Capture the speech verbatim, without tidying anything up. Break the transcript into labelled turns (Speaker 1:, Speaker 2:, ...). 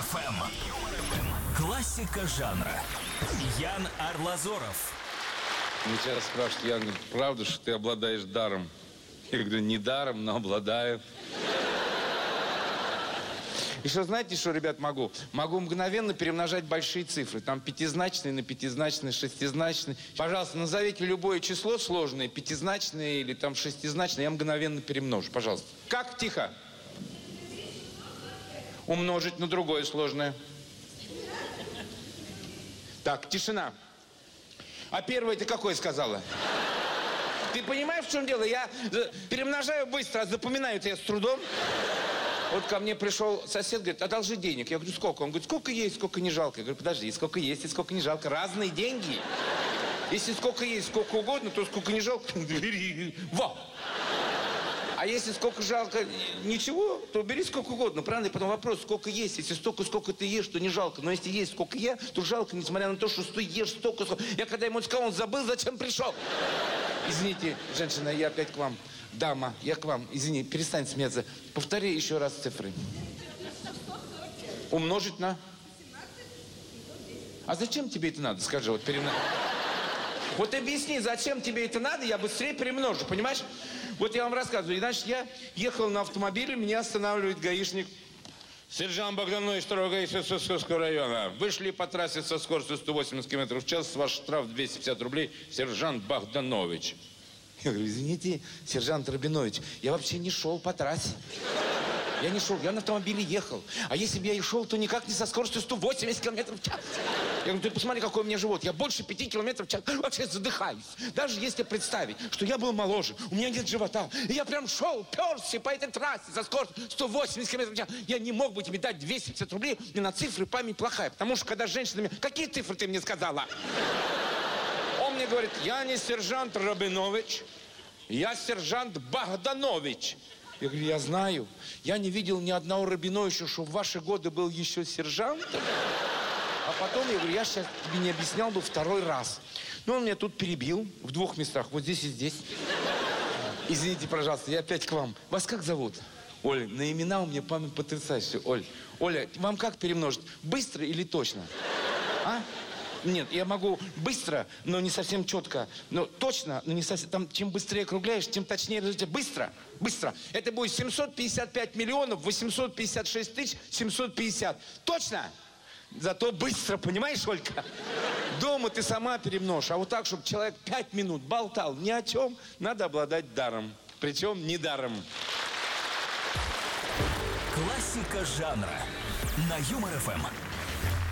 Speaker 1: эф эм. Классика жанра. Ян Арлазоров.
Speaker 2: Меня часто спрашивают: Ян, правда, что ты обладаешь даром? Я говорю, не даром, но обладаю. Еще знаете, что, ребят, могу? Могу мгновенно перемножать большие цифры. Там пятизначные на пятизначные, шестизначные. Пожалуйста, назовите любое число сложное, пятизначное или там шестизначное, я мгновенно перемножу, пожалуйста. Как? Тихо. Умножить на другое сложное. Так, тишина. А первое ты какое сказала? Ты понимаешь, в чем дело? Я перемножаю быстро, а запоминаю-то я с трудом. Вот ко мне пришел сосед, говорит, одолжи денег. Я говорю, сколько? Он говорит, сколько есть, сколько не жалко. Я говорю, подожди, сколько есть и сколько не жалко. Разные деньги. Если сколько есть, сколько угодно, то сколько не жалко, бери. Во! А если сколько жалко ничего, то бери сколько угодно. Правильно? И потом вопрос, сколько есть. Если столько, сколько ты ешь, то не жалко. Но если есть сколько я, то жалко, несмотря на то, что ты ешь столько, сколько... Я когда ему сказал, он забыл, зачем пришел. Извините, женщина, я опять к вам. Дама, я к вам. Извини, перестань смеяться. Повтори еще раз цифры. Умножить на... А зачем тебе это надо? Скажи, вот перемножить. Вот объясни, зачем тебе это надо, я быстрее перемножу, понимаешь? Вот я вам рассказываю. Значит, я ехал на автомобиле, меня останавливает гаишник. Сержант Богданович, второго гаишника Сосковского района. Вышли по трассе со скоростью сто восемьдесят километров в час. Ваш штраф двести пятьдесят рублей. Сержант Богданович. Я говорю, извините, сержант Рабинович, я вообще не шел по трассе. Я не шел, я на автомобиле ехал. А если бы я и шел, то никак не со скоростью сто восемьдесят километров в час. Я говорю, ты посмотри, какой у меня живот. Я больше пяти километров в час вообще задыхаюсь. Даже если представить, что я был моложе, у меня нет живота, и я прям шел, перся по этой трассе со скоростью сто восемьдесят километров в час, я не мог бы тебе дать двести пятьдесят рублей, мне на цифры память плохая. Потому что когда с женщинами... Какие цифры ты мне сказала? Он мне говорит, я не сержант Рабинович, я сержант Богданович. Я говорю, я знаю. Я не видел ни одного Рабиновича, что в ваши годы был еще сержантом. А потом, я говорю, я сейчас тебе не объяснял бы второй раз. Но он меня тут перебил в двух местах, вот здесь и здесь. Извините, пожалуйста, я опять к вам. Вас как зовут? Оля, на имена у меня память потрясающая. Оль, Оля, вам как перемножить? Быстро или точно? А? Нет, я могу быстро, но не совсем четко. Но точно, но не совсем. Там, чем быстрее округляешь, тем точнее результат. Быстро, быстро. Это будет семьсот пятьдесят пять миллионов восемьсот пятьдесят шесть тысяч семьсот пятьдесят. Точно? Зато быстро, понимаешь, Олька? Дома ты сама перемножь. А вот так, чтобы человек пять минут болтал ни о чем, надо обладать даром. Причем не даром.
Speaker 1: Классика жанра на Юмор эф эм.